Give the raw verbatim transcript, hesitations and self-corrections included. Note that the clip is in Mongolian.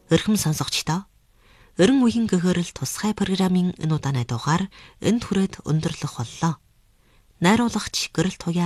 Өрхөм сонсогчдоо Өрн үеийн гэгэрэл тусгай программын энэ удааны дугаар энд хүрээд өндөрлөх боллоо. Найруулагч Гэрэл Туяа